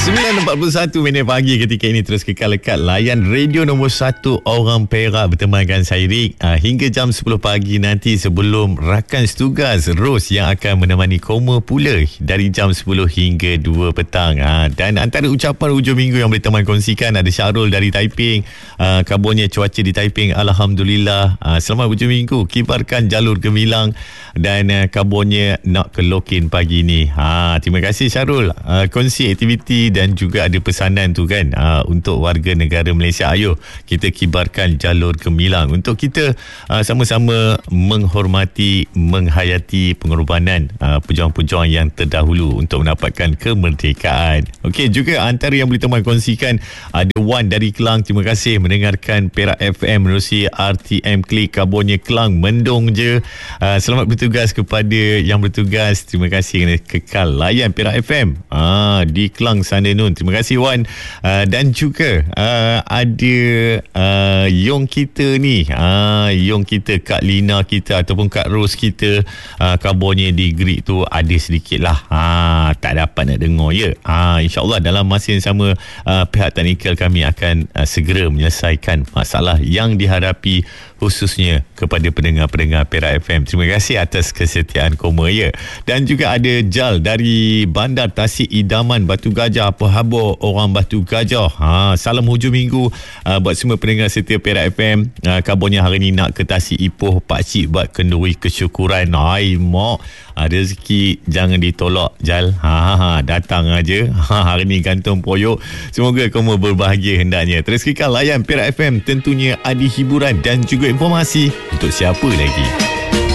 9.41 pagi ketika ini terus kekal lekat layan radio nombor 1 orang Perak bertemankan saya Rik hingga jam 10 pagi nanti sebelum rakan setugas Ros yang akan menemani Koma pula dari jam 10 hingga 2 petang. Dan antara ucapan hujung minggu yang boleh teman kongsikan ada Syarul dari Taiping. Kabarnya cuaca di Taiping Alhamdulillah. Selamat hujung minggu, kibarkan jalur gemilang dan kabarnya nak ke Lokin pagi ni. Terima kasih Syarul. Kongsi aktiviti dan juga ada pesanan tu kan untuk warga negara Malaysia. Ayo kita kibarkan jalur gemilang untuk kita sama-sama menghormati, menghayati pengorbanan pejuang-pejuang yang terdahulu untuk mendapatkan kemerdekaan. Okey, juga antara yang boleh teman kongsikan ada Wan dari Kelang. Terima kasih mendengarkan Perak FM menerusi RTM Klik. Kabarnya Kelang mendung je. Selamat bertugas kepada yang bertugas. Terima kasih kerana kekal layan Perak FM di Kelang sana Nun. Terima kasih Wan. Dan juga ada Yong kita ni, Yong kita, Kak Lina kita ataupun Kak Ros kita, kabarnya di Greek tu ada sedikit lah tak dapat nak dengar ya. InsyaAllah dalam masa yang sama pihak teknikal kami akan segera menyelesaikan masalah yang dihadapi khususnya kepada pendengar-pendengar Perak FM. Terima kasih atas kesetiaan Koma ya. Dan juga ada Jal dari Bandar Tasik Idaman Batu Gajah. Apa khabar orang Batu Gajah? Salam hujung minggu buat semua pendengar setia Perak FM. Kabarnya hari ni nak ke Tasik Ipoh pakcik buat kenduri kesyukuran. Hai mak, rezeki jangan ditolak Jal. Datang aja. Hari ni gantung poyok. Semoga kamu berbahagia hendaknya. Terus kekal layan Perak FM, tentunya ada hiburan dan juga informasi untuk siapa lagi.